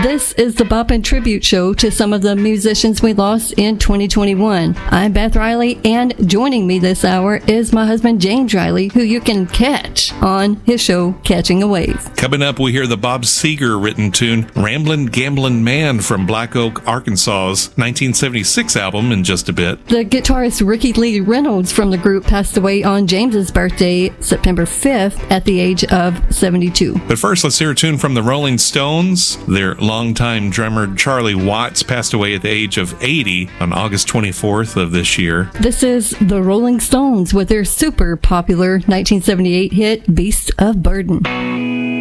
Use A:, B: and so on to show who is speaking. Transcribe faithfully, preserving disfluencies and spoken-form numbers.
A: This is the Boppin' Tribute Show to some of the musicians we lost in twenty twenty-one. I'm Beth Riley, and joining me this hour is my husband James Riley, who you can catch on his show, Catching a Wave.
B: Coming up, we hear the Bob Seger written tune, Ramblin' Gamblin' Man from Black Oak, Arkansas's nineteen seventy-six album in just a bit.
A: The guitarist Ricky Lee Reynolds from the group passed away on James's birthday, September fifth, at the age of seventy-two.
B: But first, let's hear a tune from the Rolling Stones. Their longtime drummer Charlie Watts passed away at the age of eighty on August twenty-fourth of this year.
A: This is the Rolling Stones with their super popular nineteen seventy-eight hit, Beast of Burden.